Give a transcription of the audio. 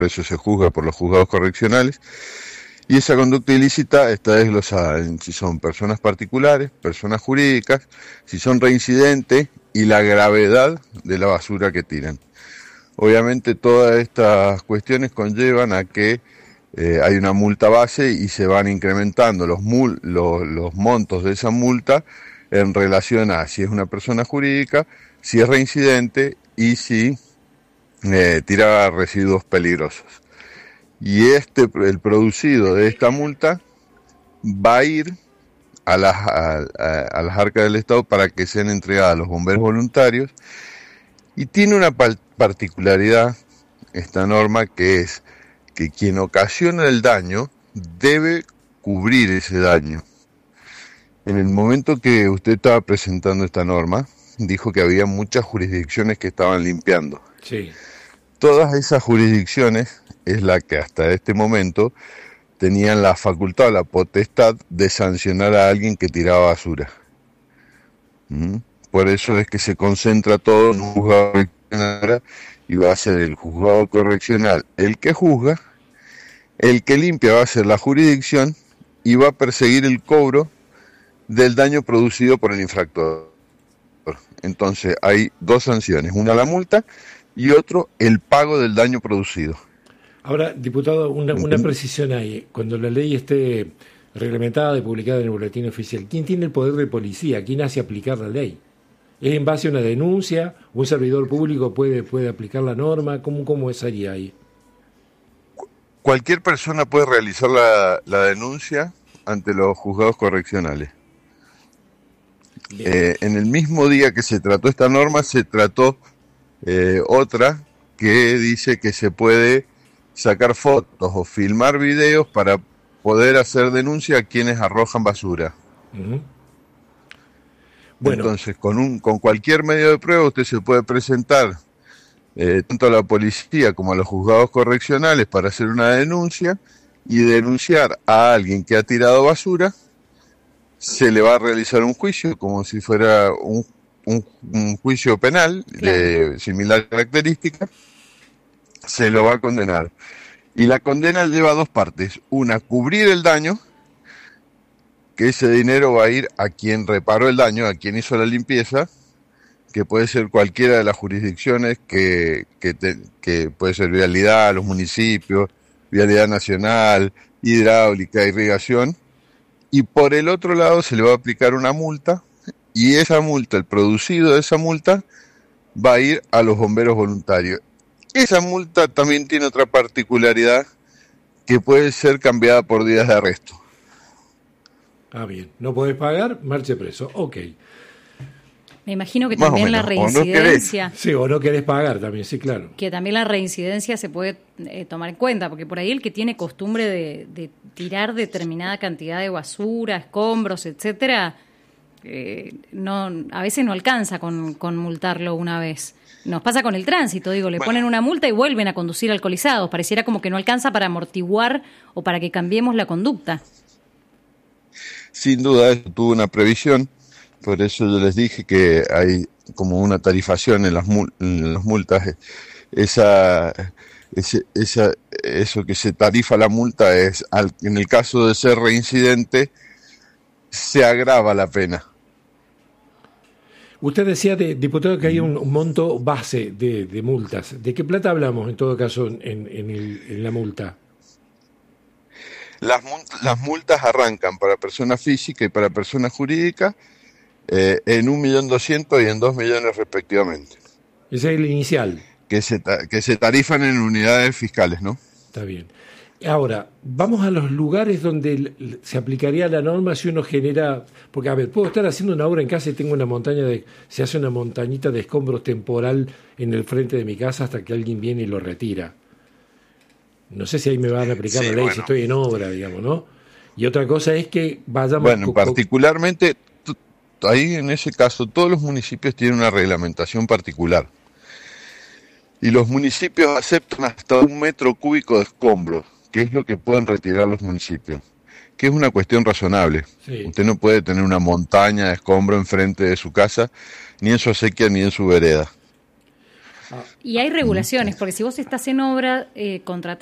eso se juzga por los juzgados correccionales. Y esa conducta ilícita está desglosada en si son personas particulares, personas jurídicas, si son reincidentes y la gravedad de la basura que tiran. Obviamente todas estas cuestiones conllevan a que hay una multa base y se van incrementando los montos de esa multa en relación a si es una persona jurídica, si es reincidente y si tira residuos peligrosos. Y el producido de esta multa va a ir a las arcas del Estado para que sean entregadas a los bomberos voluntarios, y tiene una particularidad esta norma, que es que quien ocasiona el daño debe cubrir ese daño. En el momento que usted estaba presentando esta norma, dijo que había muchas jurisdicciones que estaban limpiando. Sí. Todas esas jurisdicciones es la que hasta este momento tenían la facultad o la potestad de sancionar a alguien que tiraba basura. Por eso es que se concentra todo en un juzgado correccional, y va a ser el juzgado correccional el que juzga, el que limpia va a ser la jurisdicción y va a perseguir el cobro del daño producido por el infractor. Entonces hay dos sanciones, una la multa y otro el pago del daño producido. Ahora, diputado, una precisión ahí. Cuando la ley esté reglamentada y publicada en el boletín oficial, ¿quién tiene el poder de policía? ¿Quién hace aplicar la ley? ¿Es en base a una denuncia? ¿Un servidor público puede aplicar la norma? ¿Cómo sería ahí? Cualquier persona puede realizar la denuncia ante los juzgados correccionales. En el mismo día que se trató esta norma, se trató otra que dice que se puede sacar fotos o filmar videos para poder hacer denuncia a quienes arrojan basura. Uh-huh. Bueno. Entonces, con cualquier medio de prueba usted se puede presentar tanto a la policía como a los juzgados correccionales para hacer una denuncia y denunciar a alguien que ha tirado basura. Se le va a realizar un juicio como si fuera un juicio penal, claro, de similar característica. Se lo va a condenar. Y la condena lleva dos partes. Una, cubrir el daño, que ese dinero va a ir a quien reparó el daño, a quien hizo la limpieza, que puede ser cualquiera de las jurisdicciones, que puede ser vialidad, los municipios, vialidad nacional, hidráulica, irrigación. Y por el otro lado se le va a aplicar una multa, y esa multa, el producido de esa multa, va a ir a los bomberos voluntarios. Esa multa también tiene otra particularidad, que puede ser cambiada por días de arresto. Ah, bien. ¿No podés pagar? Marche preso. Ok. Me imagino que también la reincidencia... No sí, o no querés pagar también, sí, claro. Que también la reincidencia se puede tomar en cuenta, porque por ahí el que tiene costumbre de tirar determinada cantidad de basura, escombros, etcétera, a veces no alcanza con multarlo una vez. Nos pasa con el tránsito, le ponen una multa y vuelven a conducir alcoholizados. Pareciera como que no alcanza para amortiguar o para que cambiemos la conducta. Sin duda, eso tuvo una previsión, por eso yo les dije que hay como una tarifación en las multas. Eso que se tarifa la multa es, en el caso de ser reincidente, se agrava la pena. Usted decía, diputado, que hay un monto base de multas. ¿De qué plata hablamos en todo caso en la multa? Las multas arrancan para persona física y para persona jurídica en 1.200.000 y en 2 millones respectivamente. Ese es el inicial. Que se tarifan en unidades fiscales, ¿no? Está bien. Ahora, vamos a los lugares donde se aplicaría la norma si uno genera... Porque, a ver, puedo estar haciendo una obra en casa y tengo se hace una montañita de escombros temporal en el frente de mi casa hasta que alguien viene y lo retira. No sé si ahí me van a aplicar la ley, si estoy en obra, digamos, ¿no? Y otra cosa es que vayamos... Bueno, particularmente, ahí en ese caso, todos los municipios tienen una reglamentación particular. Y los municipios aceptan hasta 1 metro cúbico de escombros, que es lo que pueden retirar los municipios, que es una cuestión razonable. Sí. Usted no puede tener una montaña de escombro enfrente de su casa, ni en su acequia, ni en su vereda. Y hay regulaciones, porque si vos estás en obra, contratás